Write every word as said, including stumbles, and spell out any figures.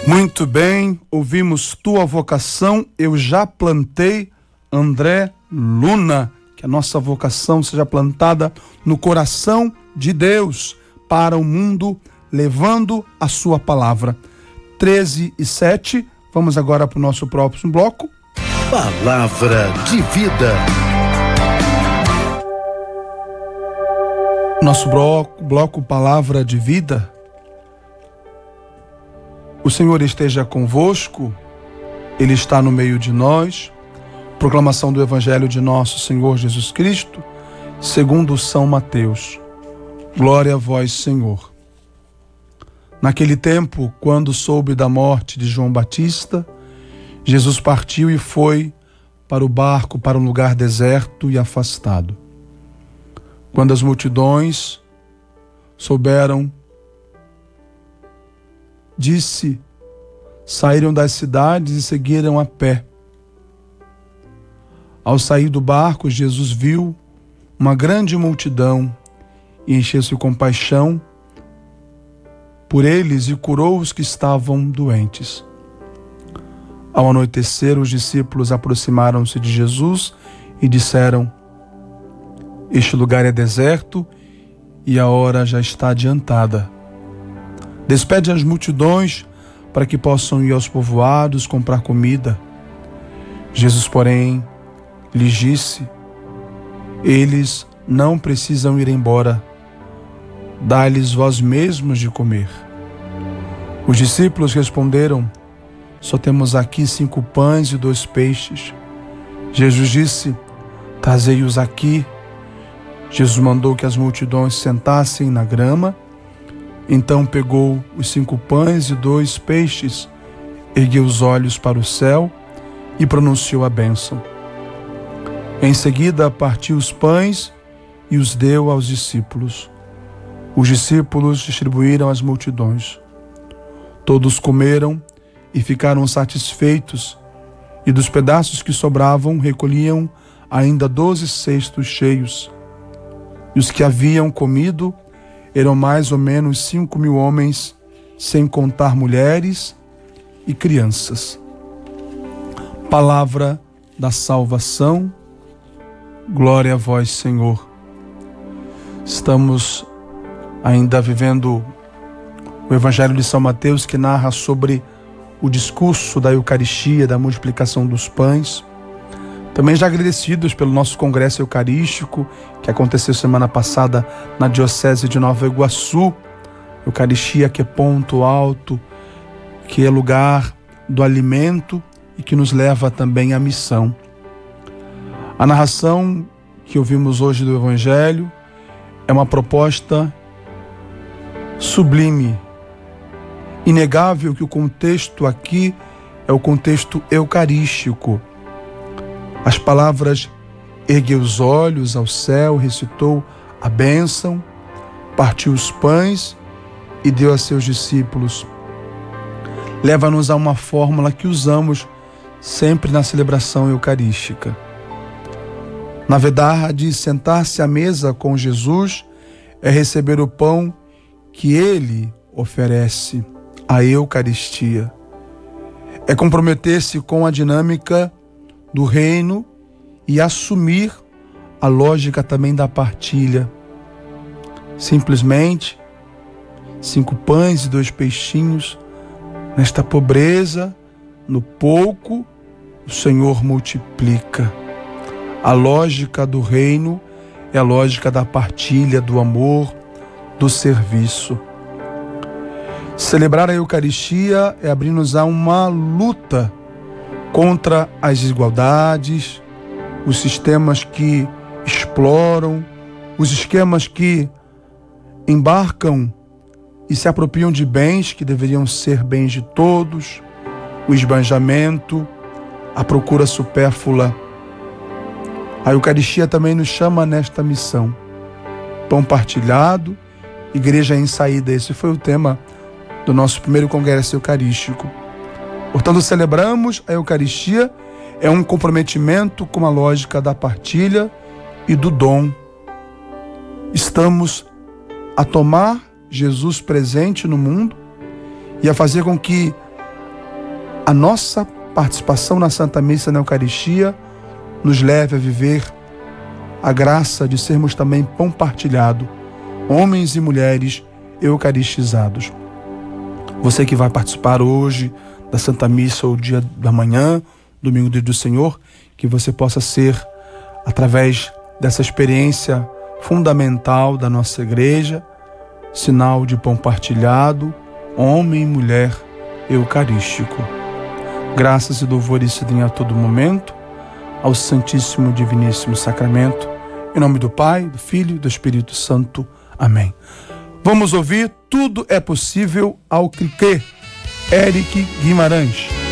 Muito bem, ouvimos Tua Vocação, Eu Já Plantei, André Luna. Que a nossa vocação seja plantada no coração de Deus para o mundo, levando a sua palavra. treze e sete, vamos agora para o nosso próximo bloco. Palavra de vida. Nosso bloco, bloco Palavra de Vida. O Senhor esteja convosco, Ele está no meio de nós. Proclamação do Evangelho de nosso Senhor Jesus Cristo, segundo São Mateus. Glória a vós, Senhor. Naquele tempo, quando soube da morte de João Batista, Jesus partiu e foi para o barco para um lugar deserto e afastado. Quando as multidões souberam, disse, saíram das cidades e seguiram a pé. Ao sair do barco, Jesus viu uma grande multidão e encheu-se de compaixão por eles e curou os que estavam doentes. Ao anoitecer, os discípulos aproximaram-se de Jesus e disseram: Este lugar é deserto e a hora já está adiantada. Despede as multidões para que possam ir aos povoados comprar comida. Jesus, porém, lhes disse: Eles não precisam ir embora. Dá-lhes vós mesmos de comer. Os discípulos responderam: Só temos aqui cinco pães e dois peixes. Jesus disse: Trazei-os aqui. Jesus mandou que as multidões sentassem na grama. Então pegou os cinco pães e dois peixes, ergueu os olhos para o céu e pronunciou a bênção. Em seguida, partiu os pães e os deu aos discípulos. Os discípulos distribuíram às multidões. Todos comeram e ficaram satisfeitos, e dos pedaços que sobravam recolhiam ainda doze cestos cheios. E os que haviam comido eram mais ou menos cinco mil homens, sem contar mulheres e crianças. Palavra da salvação. Glória a vós, Senhor. Estamos ainda vivendo o Evangelho de São Mateus, que narra sobre o discurso da Eucaristia, da multiplicação dos pães. Também já agradecidos pelo nosso congresso eucarístico, que aconteceu semana passada na Diocese de Nova Iguaçu. Eucaristia que é ponto alto, que é lugar do alimento e que nos leva também à missão. A narração que ouvimos hoje do Evangelho é uma proposta sublime. Inegável que o contexto aqui é o contexto eucarístico. As palavras ergueu os olhos ao céu, recitou a bênção, partiu os pães e deu a seus discípulos. Leva-nos a uma fórmula que usamos sempre na celebração eucarística. Na verdade, sentar-se à mesa com Jesus é receber o pão que Ele oferece, a Eucaristia. É comprometer-se com a dinâmica do reino e assumir a lógica também da partilha. Simplesmente, cinco pães e dois peixinhos, nesta pobreza, no pouco, o Senhor multiplica. A lógica do reino é a lógica da partilha, do amor, do serviço. Celebrar a Eucaristia é abrir-nos a uma luta contra as desigualdades, os sistemas que exploram, os esquemas que embarcam e se apropriam de bens que deveriam ser bens de todos, o esbanjamento, a procura supérflua. A Eucaristia também nos chama nesta missão. Pão partilhado, igreja em saída. Esse foi o tema do nosso primeiro congresso eucarístico. Portanto, celebramos a Eucaristia, é um comprometimento com a lógica da partilha e do dom. Estamos a tomar Jesus presente no mundo e a fazer com que a nossa participação na Santa Missa, na Eucaristia, nos leve a viver a graça de sermos também pão partilhado, homens e mulheres eucaristizados. Você que vai participar hoje da Santa Missa ou dia da manhã, domingo dia do Senhor, que você possa ser, através dessa experiência fundamental da nossa igreja, sinal de pão partilhado, homem e mulher eucarístico. Graças e louvores se deem a todo momento ao Santíssimo Diviníssimo Sacramento, em nome do Pai, do Filho e do Espírito Santo. Amém. Vamos ouvir Tudo é Possível ao que crê, Éric Guimarães.